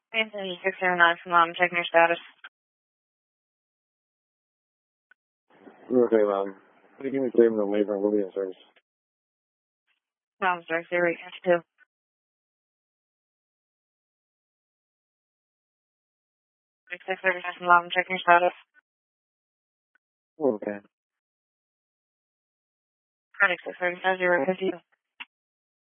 Anthony 609 from Mom, checking your status. Okay, Mom. Making a claim away from William service. Mom's direct 0852. 636 from Mom, checking your status. Okay. Product 635 052.